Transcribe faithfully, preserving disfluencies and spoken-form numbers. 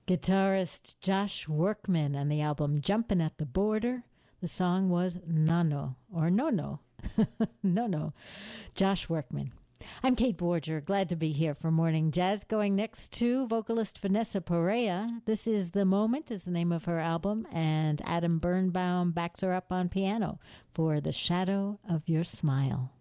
Guitarist Josh Workman and the album Jumpin' at the Border. The song was Nono, or No-No. No-No. Josh Workman. I'm Kate Borger, glad to be here for Morning Jazz. Going next to vocalist Vanessa Perea. This is The Moment is the name of her album, and Adam Birnbaum backs her up on piano for The Shadow of Your Smile.